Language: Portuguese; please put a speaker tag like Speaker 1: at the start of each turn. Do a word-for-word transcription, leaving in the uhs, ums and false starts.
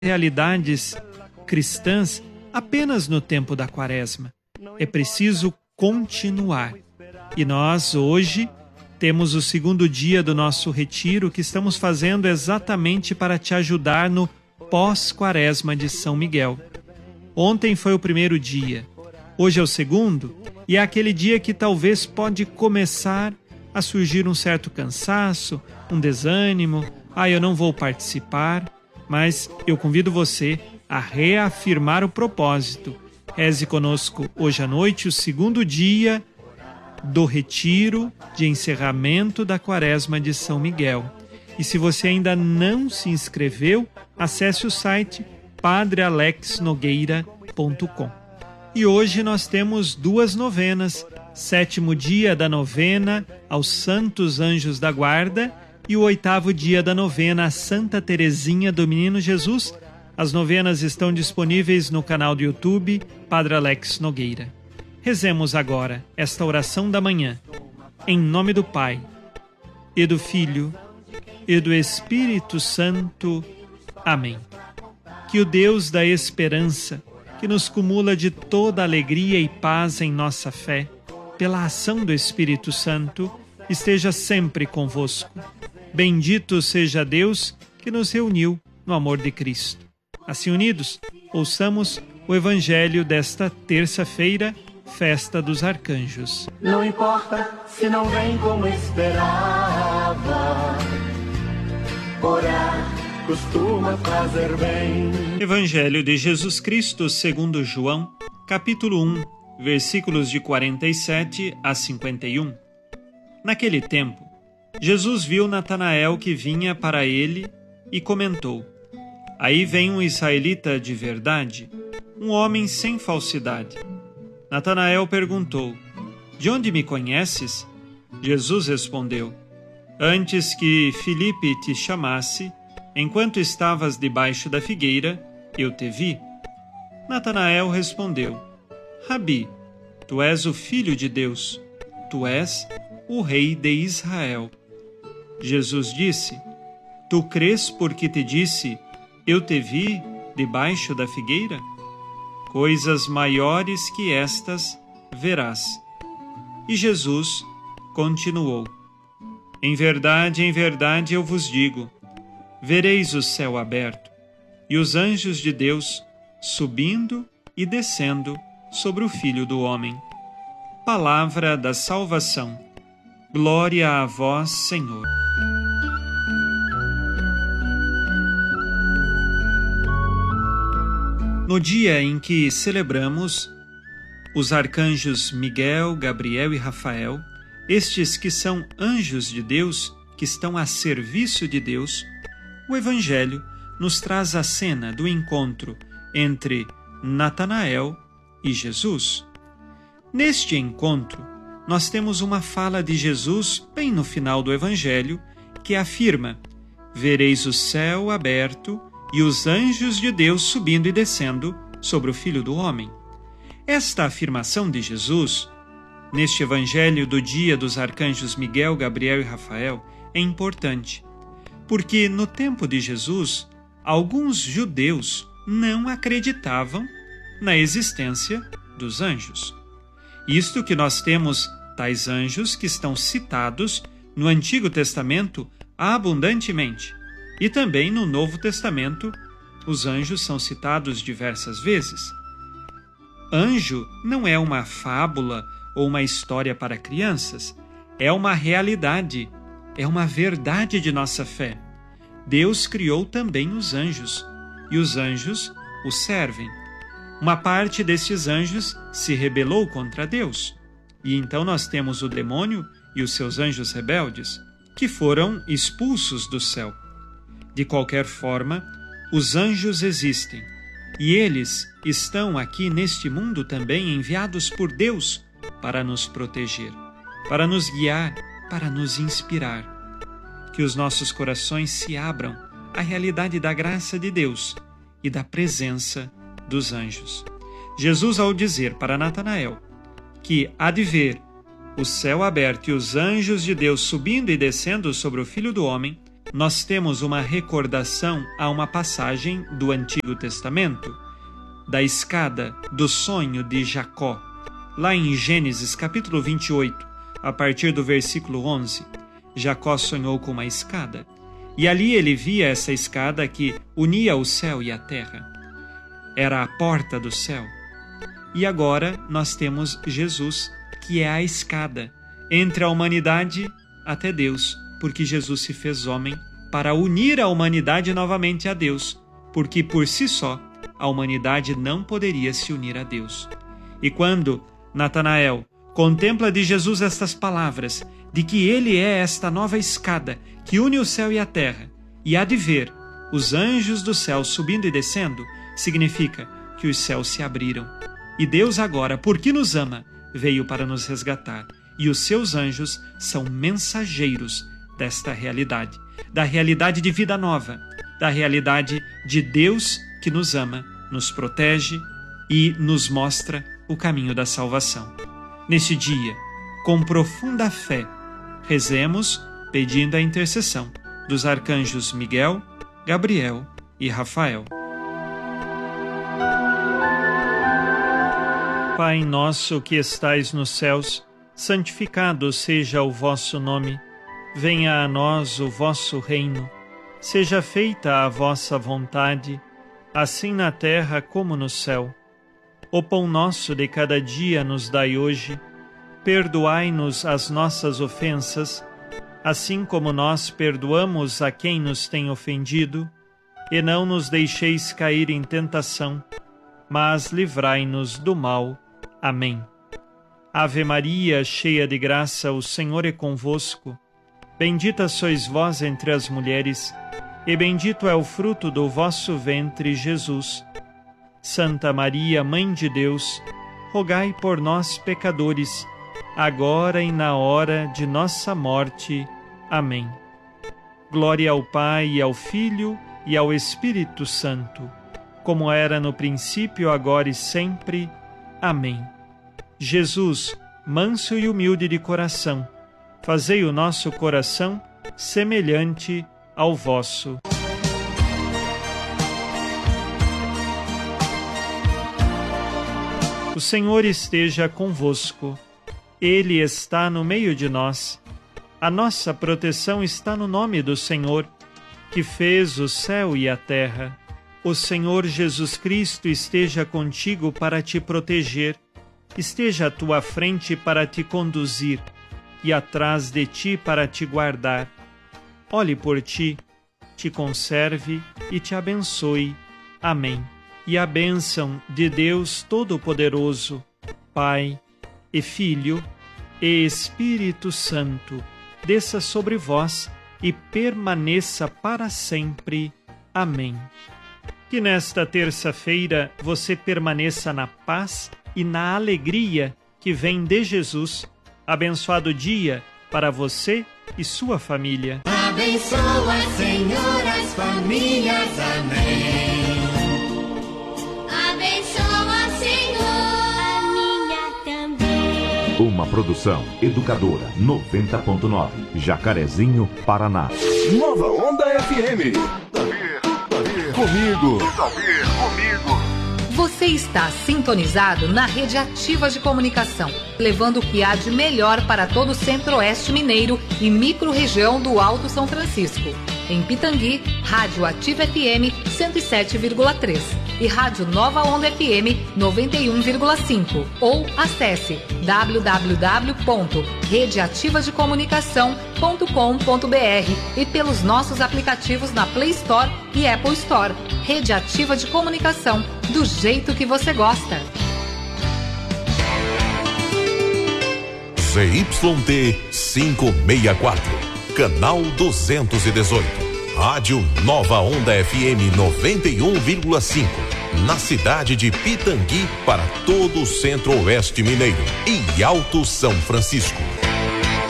Speaker 1: realidades cristãs apenas no tempo da Quaresma. É preciso continuar. E nós, hoje, temos o segundo dia do nosso retiro que estamos fazendo exatamente para te ajudar no pós-Quaresma de São Miguel. Ontem foi o primeiro dia, hoje é o segundo, e é aquele dia que talvez pode começar a surgir um certo cansaço, um desânimo. Ah, eu não vou participar, mas eu convido você a reafirmar o propósito. Reze conosco hoje à noite o segundo dia do retiro de encerramento da Quaresma de São Miguel. E se você ainda não se inscreveu, acesse o site padre alex nogueira ponto com. E hoje nós temos duas novenas, sétimo dia da novena aos Santos Anjos da Guarda e o oitavo dia da novena a Santa Teresinha do Menino Jesus. As novenas estão disponíveis no canal do YouTube Padre Alex Nogueira. Rezemos agora esta oração da manhã, em nome do Pai, e do Filho, e do Espírito Santo. Amém. Que o Deus da esperança, que nos cumula de toda alegria e paz em nossa fé, pela ação do Espírito Santo, esteja sempre convosco. Bendito seja Deus que nos reuniu no amor de Cristo. Assim unidos, ouçamos o Evangelho desta terça-feira, Festa dos Arcanjos.
Speaker 2: Não importa se não vem como esperava, orar costuma fazer bem.
Speaker 1: Evangelho de Jesus Cristo segundo João, capítulo um, versículos de quarenta e sete a cinquenta e um. Naquele tempo, Jesus viu Natanael que vinha para ele e comentou: Aí vem um israelita de verdade, um homem sem falsidade. Natanael perguntou: De onde me conheces? Jesus respondeu: Antes que Filipe te chamasse, enquanto estavas debaixo da figueira, eu te vi. Natanael respondeu: Rabi, tu és o Filho de Deus, tu és o Rei de Israel. Jesus disse: Tu crês porque te disse, eu te vi debaixo da figueira? Coisas maiores que estas verás. E Jesus continuou: Em verdade, em verdade eu vos digo, vereis o céu aberto e os anjos de Deus subindo e descendo sobre o Filho do Homem. Palavra da salvação. Glória a vós, Senhor. No dia em que celebramos os arcanjos Miguel, Gabriel e Rafael, estes que são anjos de Deus, que estão a serviço de Deus, o Evangelho nos traz a cena do encontro entre Natanael e Jesus. Neste encontro, nós temos uma fala de Jesus bem no final do Evangelho, que afirma: Vereis o céu aberto e os anjos de Deus subindo e descendo sobre o Filho do Homem. Esta afirmação de Jesus, neste Evangelho do dia dos arcanjos Miguel, Gabriel e Rafael, é importante, porque no tempo de Jesus, alguns judeus não acreditavam na existência dos anjos. Isto que nós temos tais anjos que estão citados no Antigo Testamento abundantemente, e também no Novo Testamento, os anjos são citados diversas vezes. Anjo não é uma fábula ou uma história para crianças, é uma realidade, é uma verdade de nossa fé. Deus criou também os anjos, e os anjos o servem. Uma parte destes anjos se rebelou contra Deus, e então nós temos o demônio e os seus anjos rebeldes, que foram expulsos do céu. De qualquer forma, os anjos existem, e eles estão aqui neste mundo também enviados por Deus para nos proteger, para nos guiar, para nos inspirar. Que os nossos corações se abram à realidade da graça de Deus e da presença dos anjos. Jesus, ao dizer para Natanael que há de ver o céu aberto e os anjos de Deus subindo e descendo sobre o Filho do Homem, nós temos uma recordação a uma passagem do Antigo Testamento, da escada do sonho de Jacó, lá em Gênesis capítulo vinte e oito, a partir do versículo onze. Jacó sonhou com uma escada, e ali ele via essa escada que unia o céu e a terra. Era a porta do céu. E agora nós temos Jesus, que é a escada entre a humanidade até Deus, porque Jesus se fez homem para unir a humanidade novamente a Deus, porque por si só a humanidade não poderia se unir a Deus. E quando Natanael contempla de Jesus estas palavras, de que ele é esta nova escada que une o céu e a terra, e há de ver os anjos do céu subindo e descendo, significa que os céus se abriram. E Deus agora, porque nos ama, veio para nos resgatar. E os seus anjos são mensageiros desta realidade, da realidade de vida nova, da realidade de Deus que nos ama, nos protege e nos mostra o caminho da salvação. Neste dia, com profunda fé, rezemos pedindo a intercessão dos arcanjos Miguel, Gabriel e Rafael. Pai nosso que estais nos céus, santificado seja o vosso nome. Venha a nós o vosso reino. Seja feita a vossa vontade, assim na terra como no céu. O pão nosso de cada dia nos dai hoje. Perdoai-nos as nossas ofensas, assim como nós perdoamos a quem nos tem ofendido. E não nos deixeis cair em tentação, mas livrai-nos do mal. Amém. Ave Maria, cheia de graça, o Senhor é convosco. Bendita sois vós entre as mulheres, e bendito é o fruto do vosso ventre, Jesus. Santa Maria, Mãe de Deus, rogai por nós, pecadores, agora e na hora de nossa morte. Amém. Glória ao Pai, e ao Filho, e ao Espírito Santo, como era no princípio, agora e sempre. Amém. Jesus, manso e humilde de coração, fazei o nosso coração semelhante ao vosso. O Senhor esteja convosco. Ele está no meio de nós. A nossa proteção está no nome do Senhor, que fez o céu e a terra. O Senhor Jesus Cristo esteja contigo para te proteger, esteja à tua frente para te conduzir e atrás de ti para te guardar. Olhe por ti, te conserve e te abençoe. Amém. E a bênção de Deus Todo-Poderoso, Pai e Filho e Espírito Santo, desça sobre vós e permaneça para sempre. Amém. Que nesta terça-feira você permaneça na paz e na alegria que vem de Jesus. Abençoado dia para você e sua família.
Speaker 2: Abençoa, Senhor, as famílias. Amém.
Speaker 3: Abençoa, Senhor, a minha também.
Speaker 4: Uma produção Educadora noventa ponto nove, Jacarezinho, Paraná.
Speaker 5: Nova Onda F M. Comigo. Comigo.
Speaker 6: Você está sintonizado na Rede Ativa de Comunicação, levando o que há de melhor para todo o Centro-Oeste Mineiro e micro-região do Alto São Francisco. Em Pitangui, Rádio Ativa F M cento e sete vírgula três e Rádio Nova Onda F M noventa e um vírgula cinco. Ou acesse w w w ponto rede ativa de comunicação ponto com ponto b r e pelos nossos aplicativos na Play Store e Apple Store. Rede Ativa de Comunicação, do jeito que você gosta.
Speaker 7: Z Y T quinhentos e sessenta e quatro, canal duzentos e dezoito. Rádio Nova Onda F M noventa e um vírgula cinco, na cidade de Pitangui para todo o Centro-Oeste Mineiro e Alto São Francisco.